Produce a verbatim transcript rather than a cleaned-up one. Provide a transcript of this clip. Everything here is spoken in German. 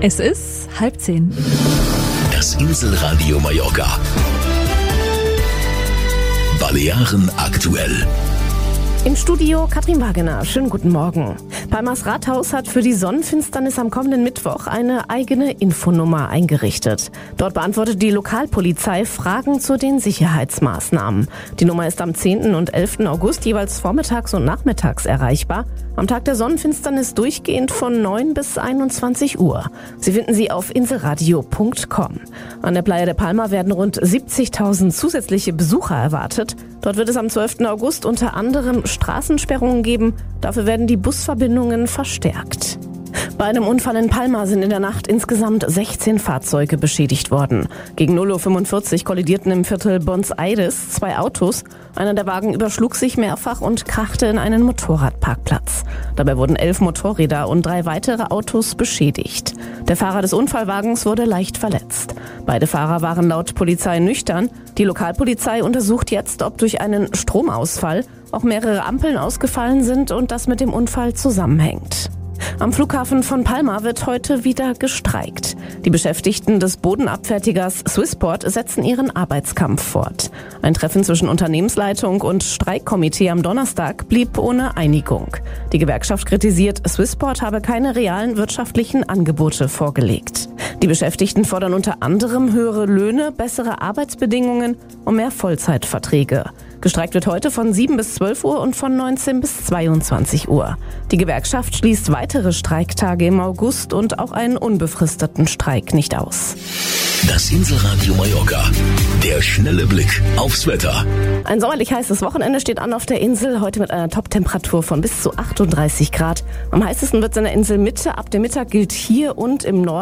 Es ist halb zehn. Das Inselradio Mallorca. Balearen aktuell. Im Studio Katrin Wagener. Schönen guten Morgen. Palmas Rathaus hat für die Sonnenfinsternis am kommenden Mittwoch eine eigene Infonummer eingerichtet. Dort beantwortet die Lokalpolizei Fragen zu den Sicherheitsmaßnahmen. Die Nummer ist am zehnten und elften August jeweils vormittags und nachmittags erreichbar. Am Tag der Sonnenfinsternis durchgehend von neun bis einundzwanzig Uhr. Sie finden sie auf inselradio punkt com. An der Playa de Palma werden rund siebzigtausend zusätzliche Besucher erwartet. Dort wird es am zwölften August unter anderem Straßensperrungen geben. Dafür werden die Busverbindungen verstärkt. Bei einem Unfall in Palma sind in der Nacht insgesamt sechzehn Fahrzeuge beschädigt worden. Gegen null Uhr fünfundvierzig kollidierten im Viertel Bons Aires zwei Autos. Einer der Wagen überschlug sich mehrfach und krachte in einen Motorradparkplatz. Dabei wurden elf Motorräder und drei weitere Autos beschädigt. Der Fahrer des Unfallwagens wurde leicht verletzt. Beide Fahrer waren laut Polizei nüchtern. Die Lokalpolizei untersucht jetzt, ob durch einen Stromausfall auch mehrere Ampeln ausgefallen sind und das mit dem Unfall zusammenhängt. Am Flughafen von Palma wird heute wieder gestreikt. Die Beschäftigten des Bodenabfertigers Swissport setzen ihren Arbeitskampf fort. Ein Treffen zwischen Unternehmensleitung und Streikkomitee am Donnerstag blieb ohne Einigung. Die Gewerkschaft kritisiert, Swissport habe keine realen wirtschaftlichen Angebote vorgelegt. Die Beschäftigten fordern unter anderem höhere Löhne, bessere Arbeitsbedingungen und mehr Vollzeitverträge. Gestreikt wird heute von sieben bis zwölf Uhr und von neunzehn bis zweiundzwanzig Uhr. Die Gewerkschaft schließt weitere Streiktage im August und auch einen unbefristeten Streik nicht aus. Das Inselradio Mallorca. Der schnelle Blick aufs Wetter. Ein sommerlich heißes Wochenende steht an auf der Insel, heute mit einer Toptemperatur von bis zu achtunddreißig Grad. Am heißesten wird es in der Inselmitte. Ab dem Mittag gilt hier und im Norden